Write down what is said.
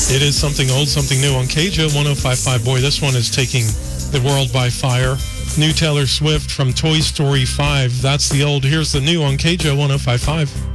It is something old, something new on KJ 105.5. Boy, this one is taking the world by fire. New Taylor Swift from Toy Story 5. That's the old. Here's the new on KJ 105.5.